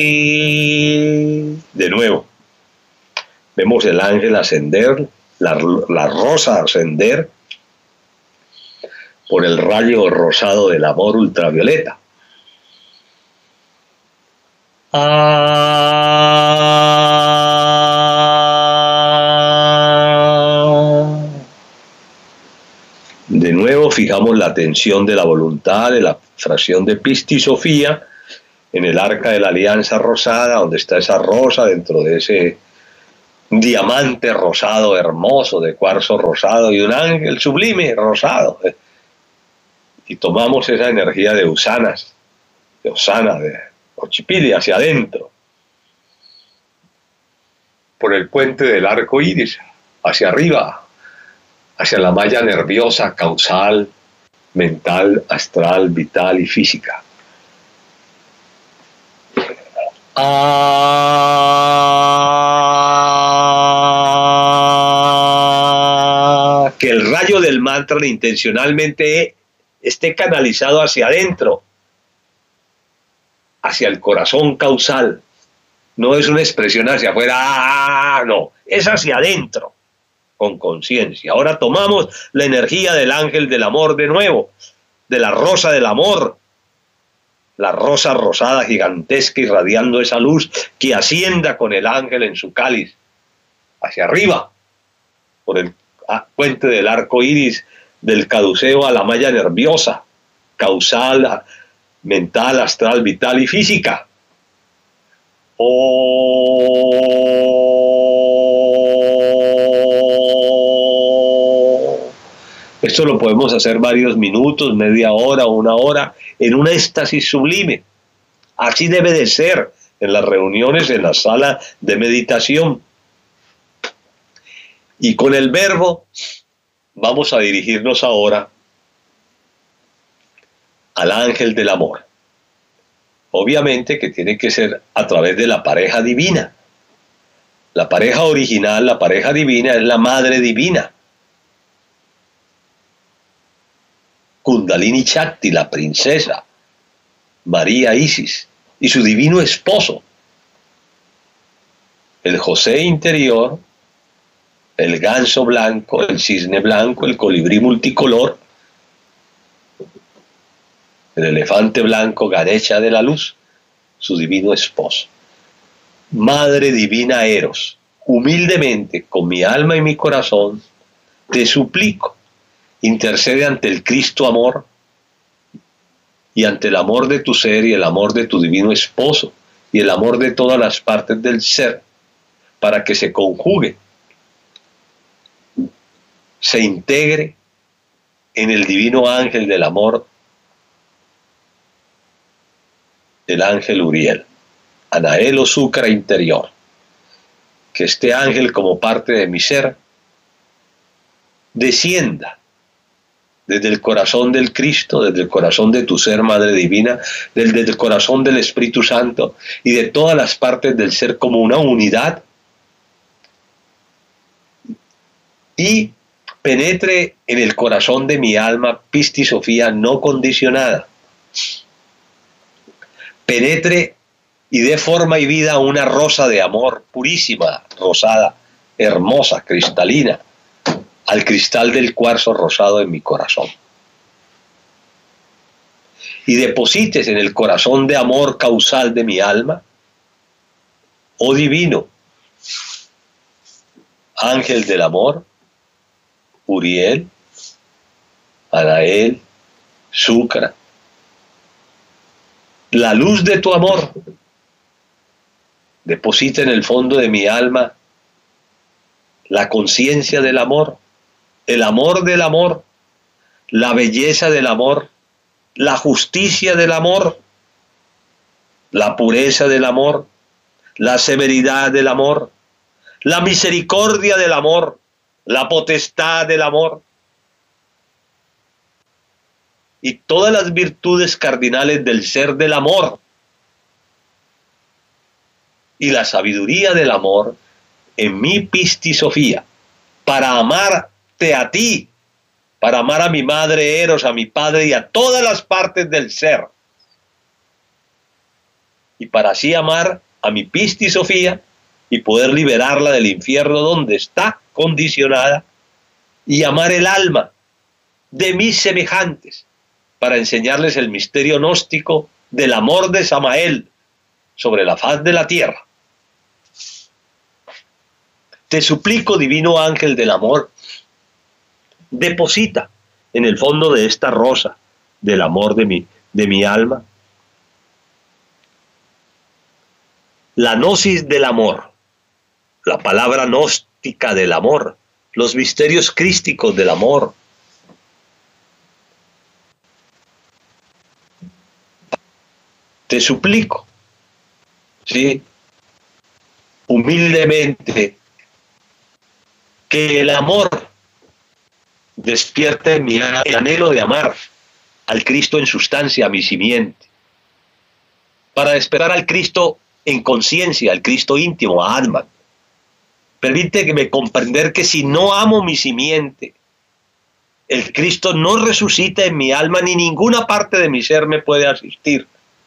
De nuevo, vemos el ángel ascender, la rosa ascender por el rayo rosado del amor ultravioleta. De nuevo fijamos la atención de la voluntad de la fracción de Pistisofía en el arca de la alianza rosada, donde está esa rosa dentro de ese diamante rosado hermoso, de cuarzo rosado y un ángel sublime rosado. Y tomamos esa energía de Usana, de Ochipili hacia adentro, por el puente del arco iris, hacia arriba, hacia la malla nerviosa, causal, mental, astral, vital y física. Que el rayo del mantra intencionalmente esté canalizado hacia adentro, hacia el corazón causal. No es una expresión hacia afuera, no, es hacia adentro, con conciencia. Ahora tomamos la energía del ángel del amor de nuevo, de la rosa del amor, la rosa rosada gigantesca irradiando esa luz que ascienda con el ángel en su cáliz, hacia arriba, por el puente del arco iris, del caduceo a la malla nerviosa, causal, mental, astral, vital y física. Esto lo podemos hacer varios minutos, media hora, una hora, en un éxtasis sublime. Así debe de ser en las reuniones, en la sala de meditación. Y con el verbo vamos a dirigirnos ahora al ángel del amor. Obviamente que tiene que ser a través de la pareja divina. La pareja original, la pareja divina, es la madre divina. Kundalini Shakti, la princesa, María Isis, y su divino esposo, el José interior, el ganso blanco, el cisne blanco, el colibrí multicolor, el elefante blanco, Ganesha de la luz, su divino esposo. Madre divina Eros, humildemente, con mi alma y mi corazón, te suplico, intercede ante el Cristo amor y ante el amor de tu ser y el amor de tu divino esposo y el amor de todas las partes del ser, para que se conjugue, se integre en el divino ángel del amor, el ángel Uriel, Anael o Sukra interior. Que este ángel, como parte de mi ser, descienda desde el corazón del Cristo, desde el corazón de tu ser, Madre Divina, desde el corazón del Espíritu Santo y de todas las partes del ser como una unidad, y penetre en el corazón de mi alma Pistisofía no condicionada. Penetre y dé forma y vida a una rosa de amor purísima, rosada, hermosa, cristalina, al cristal del cuarzo rosado en mi corazón. Y deposites en el corazón de amor causal de mi alma, oh divino, ángel del amor, Uriel, Anael, Sukra, la luz de tu amor. Deposita en el fondo de mi alma la conciencia del amor, el amor del amor, la belleza del amor, la justicia del amor, la pureza del amor, la severidad del amor, la misericordia del amor, la potestad del amor y todas las virtudes cardinales del ser del amor y la sabiduría del amor en mi Pistisofía, para amarte a ti, para amar a mi madre Eros, a mi padre y a todas las partes del ser, y para así amar a mi Pistis Sofía y poder liberarla del infierno donde está condicionada, y amar el alma de mis semejantes para enseñarles el misterio gnóstico del amor de Samael sobre la faz de la tierra. Te suplico, divino ángel del amor, deposita en el fondo de esta rosa del amor de mi alma la gnosis del amor, la palabra gnóstica del amor, los misterios crísticos del amor. Te suplico, ¿sí?, humildemente, que el amor despierte en mí el anhelo de amar al Cristo en sustancia, a mi simiente, para despertar al Cristo en conciencia, al Cristo íntimo, a Atman. Permíteme comprender que si no amo mi simiente, el Cristo no resucita en mi alma, ni ninguna parte de mi ser me puede asistir.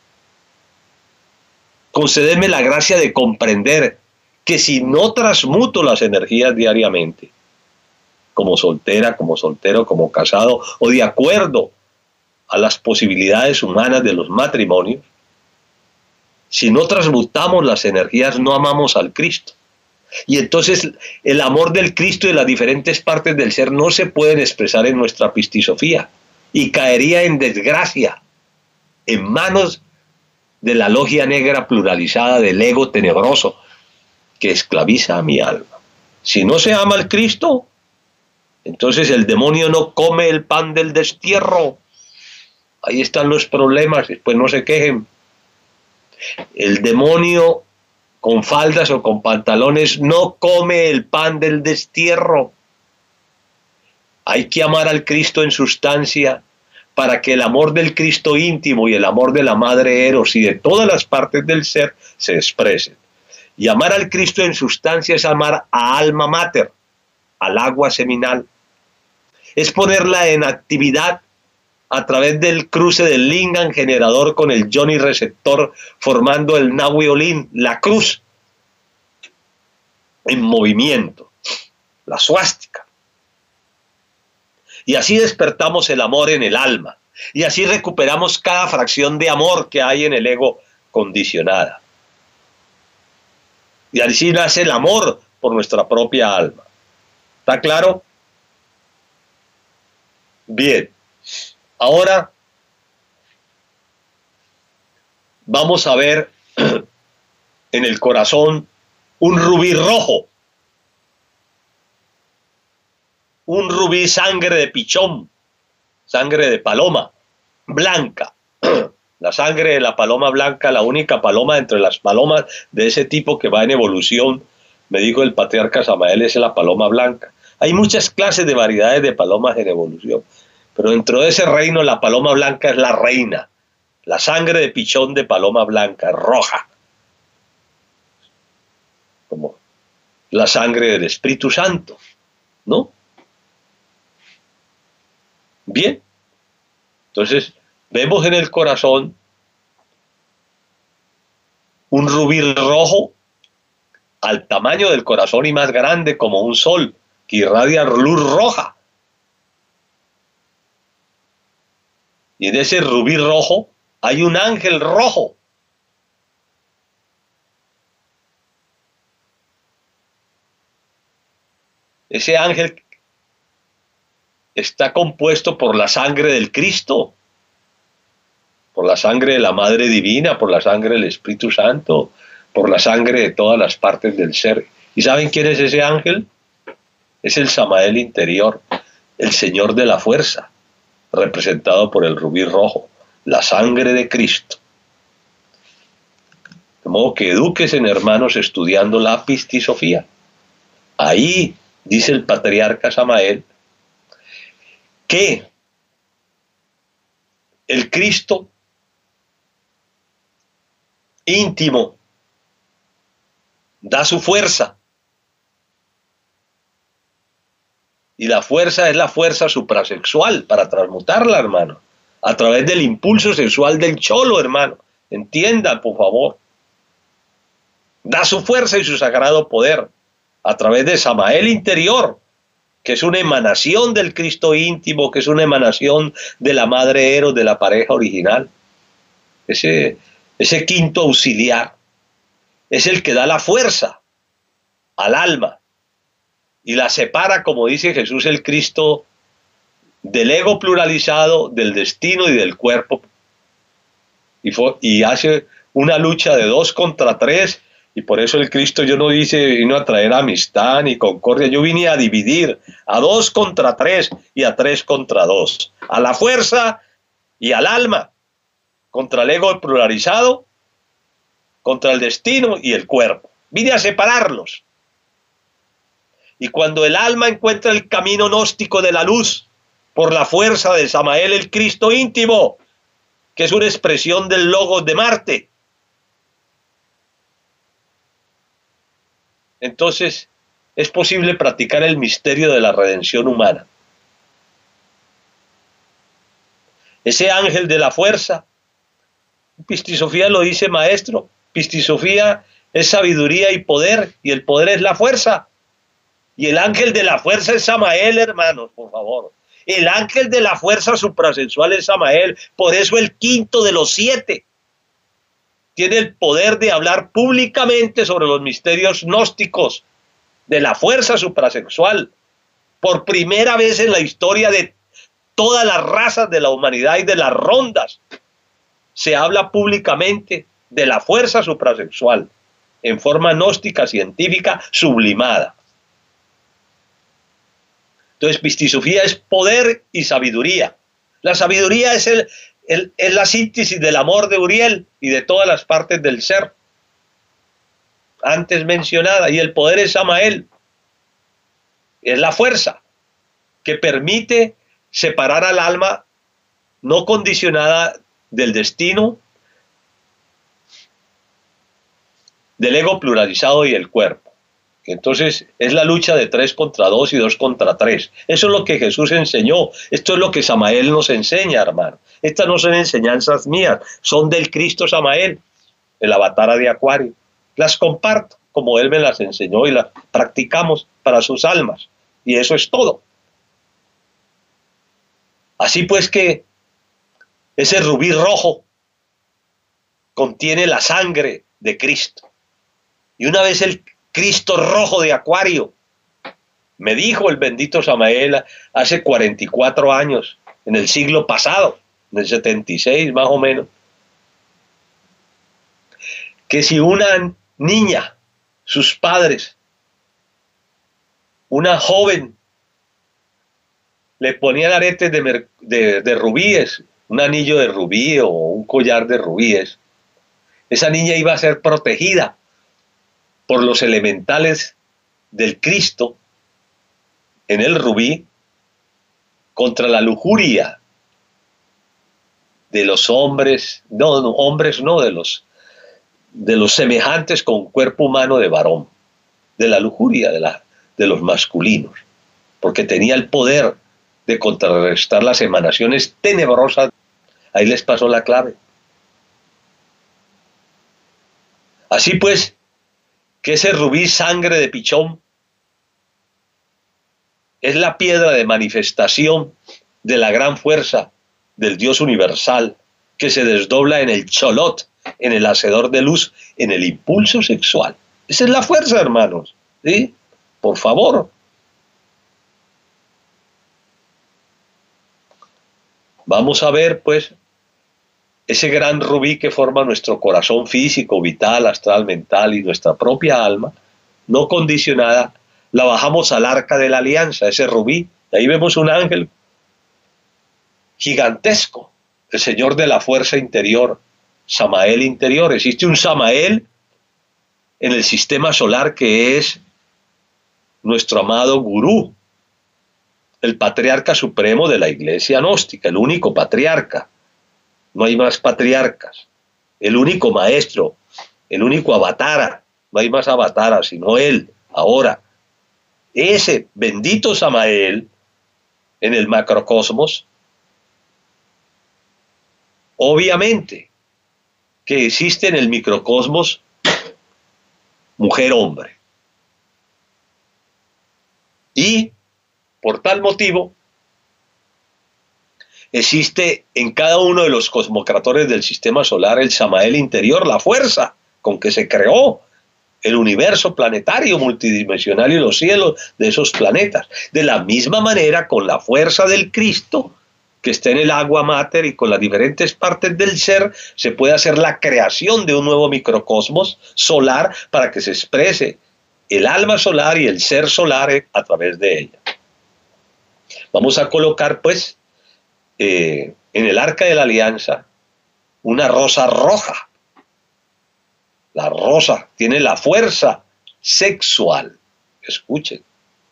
Concédeme la gracia de comprender que si no transmuto las energías diariamente, como soltera, como soltero, como casado, o de acuerdo a las posibilidades humanas de los matrimonios, si no transmutamos las energías, no amamos al Cristo. Y entonces el amor del Cristo y de las diferentes partes del ser no se pueden expresar en nuestra pistisofía, y caería en desgracia, en manos de la logia negra pluralizada del ego tenebroso que esclaviza a mi alma. Si no se ama al Cristo, entonces el demonio no come el pan del destierro. Ahí están los problemas, después no se quejen. El demonio con faldas o con pantalones no come el pan del destierro. Hay que amar al Cristo en sustancia para que el amor del Cristo íntimo y el amor de la Madre Eros y de todas las partes del ser se expresen. Y amar al Cristo en sustancia es amar a alma mater, al agua seminal. Es ponerla en actividad a través del cruce del lingam generador con el yoni receptor, formando el nahuiolín, la cruz en movimiento, la suástica. Y así despertamos el amor en el alma, y así recuperamos cada fracción de amor que hay en el ego condicionada. Y así nace el amor por nuestra propia alma. ¿Está claro? Bien. Ahora vamos a ver en el corazón un rubí rojo, un rubí sangre de pichón, sangre de paloma blanca. La sangre de la paloma blanca, la única paloma entre las palomas de ese tipo que va en evolución, me dijo el patriarca Samael, es la paloma blanca. Hay muchas clases de variedades de palomas en evolución, pero dentro de ese reino la paloma blanca es la reina. La sangre de pichón de paloma blanca, roja, como la sangre del Espíritu Santo, ¿no? Bien, entonces vemos en el corazón un rubí rojo al tamaño del corazón y más grande como un sol que irradia luz roja. Y en ese rubí rojo hay un ángel rojo. Ese ángel está compuesto por la sangre del Cristo, por la sangre de la Madre Divina, por la sangre del Espíritu Santo, por la sangre de todas las partes del ser. ¿Y saben quién es ese ángel? Es el Samael interior, el Señor de la fuerza, representado por el rubí rojo, la sangre de Cristo. De modo que edúquense, hermanos, estudiando la pistisofía. Ahí dice el patriarca Samael que el Cristo íntimo da su fuerza, y la fuerza es la fuerza suprasexual para transmutarla, hermano, a través del impulso sexual del cholo, hermano. Entiendan, por favor. da su fuerza y su sagrado poder a través de Samael interior, que es una emanación del Cristo íntimo, que es una emanación de la madre Eros, de la pareja original. Ese quinto auxiliar es el que da la fuerza al alma y la separa, como dice Jesús el Cristo, del ego pluralizado, del destino y del cuerpo, y hace una lucha de 2 contra 3, y por eso el Cristo yo no vino a traer amistad ni concordia, yo vine a dividir a 2 contra 3 y a 3 contra 2, a la fuerza y al alma, contra el ego pluralizado, contra el destino y el cuerpo. Vine a separarlos. Y cuando el alma encuentra el camino gnóstico de la luz, por la fuerza de Samael el Cristo íntimo, que es una expresión del Logos de Marte, entonces es posible practicar el misterio de la redención humana. Ese ángel de la fuerza, Pistisofía lo dice maestro, Pistisofía es sabiduría y poder, y el poder es la fuerza. Y el ángel de la fuerza es Samael, hermanos, por favor. El ángel de la fuerza suprasensual es Samael, por eso el quinto de los 7 tiene el poder de hablar públicamente sobre los misterios gnósticos de la fuerza suprasexual. Por primera vez en la historia de todas las razas de la humanidad y de las rondas, se habla públicamente de la fuerza suprasexual en forma gnóstica, científica, sublimada. Entonces, Pistisofía es poder y sabiduría. La sabiduría es la síntesis del amor de Uriel y de todas las partes del ser antes mencionada, y el poder es Samael, es la fuerza que permite separar al alma no condicionada del destino, del ego pluralizado y el cuerpo. Entonces es la lucha de 3 contra 2 y 2 contra 3. Eso es lo que Jesús enseñó. Esto es lo que Samael nos enseña, hermano. Estas no son enseñanzas mías, son del Cristo Samael, el avatar de Acuario. Las comparto como él me las enseñó y las practicamos para sus almas. Y eso es todo. Así pues que ese rubí rojo contiene la sangre de Cristo. Y una vez el Cristo rojo de Acuario me dijo el bendito Samael hace 44 años, en el siglo pasado, en el 76 más o menos, que si una niña, sus padres, una joven, le ponían aretes de rubíes, un anillo de rubí o un collar de rubíes, esa niña iba a ser protegida por los elementales del Cristo en el rubí contra la lujuria de los hombres, de los semejantes con cuerpo humano de varón, de la lujuria de los masculinos, porque tenía el poder de contrarrestar las emanaciones tenebrosas. Ahí les pasó la clave. Así pues, que ese rubí sangre de pichón es la piedra de manifestación de la gran fuerza del Dios universal que se desdobla en el cholot, en el hacedor de luz, en el impulso sexual. Esa es la fuerza, hermanos, ¿sí? Por favor. Vamos a ver, pues, ese gran rubí que forma nuestro corazón físico, vital, astral, mental y nuestra propia alma, no condicionada, la bajamos al arca de la alianza, ese rubí. Ahí vemos un ángel gigantesco, el Señor de la fuerza interior, Samael interior. Existe un Samael en el sistema solar que es nuestro amado gurú, el patriarca supremo de la iglesia gnóstica, el único patriarca. No hay más patriarcas. El único maestro, el único avatara. No hay más avataras, sino él, ahora. Ese bendito Samael, en el macrocosmos, obviamente que existe en el microcosmos mujer-hombre. Y por tal motivo, existe en cada uno de los cosmocratores del sistema solar el Samael interior, la fuerza con que se creó el universo planetario multidimensional y los cielos de esos planetas. De la misma manera, con la fuerza del Cristo, que está en el agua mater y con las diferentes partes del ser, se puede hacer la creación de un nuevo microcosmos solar para que se exprese el alma solar y el ser solar a través de ella. Vamos a colocar, pues, en el arca de la alianza, una rosa roja. La rosa tiene la fuerza sexual. Escuchen.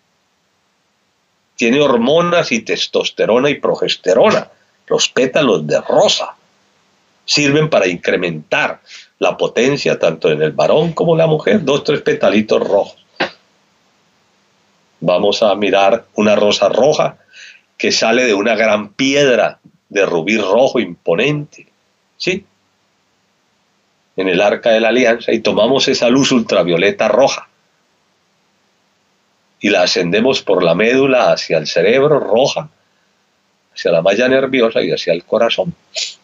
Tiene hormonas y testosterona y progesterona. Los pétalos de rosa sirven para incrementar la potencia tanto en el varón como en la mujer. 2, 3 petalitos rojos. Vamos a mirar una rosa roja que sale de una gran piedra de rubí rojo imponente. ¿Sí? En el arca de la alianza, y tomamos esa luz ultravioleta roja y la ascendemos por la médula hacia el cerebro roja, hacia la malla nerviosa y hacia el corazón.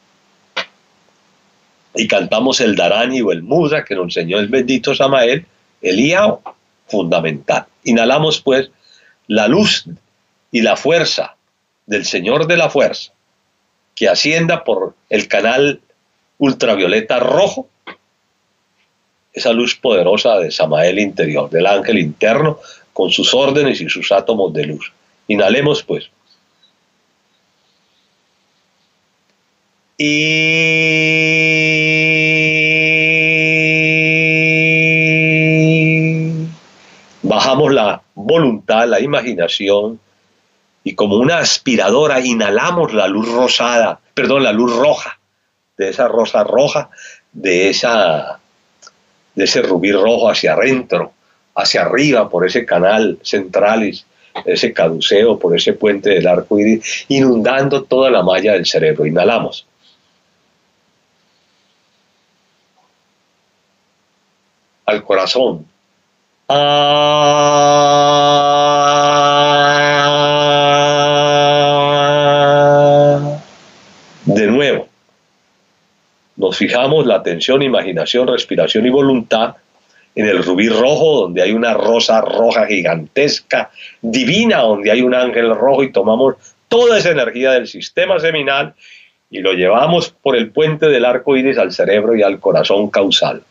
Y cantamos el Dharani o el Muda que nos enseñó el bendito Samael, el Iao, fundamental. Inhalamos pues la luz y la fuerza del Señor de la Fuerza, que ascienda por el canal ultravioleta rojo, esa luz poderosa de Samael interior, del ángel interno, con sus órdenes y sus átomos de luz. Inhalemos pues. Y bajamos la voluntad, la imaginación, y como una aspiradora inhalamos la luz rosada, perdón, la luz roja, de esa rosa roja, de ese rubí rojo hacia adentro, hacia arriba, por ese canal centralis, ese caduceo, por ese puente del arco iris, inundando toda la malla del cerebro. Inhalamos. Al corazón. De nuevo. Nos fijamos la atención, imaginación, respiración y voluntad en el rubí rojo, donde hay una rosa roja gigantesca, divina, donde hay un ángel rojo, y tomamos toda esa energía del sistema seminal y lo llevamos por el puente del arco iris al cerebro y al corazón causal.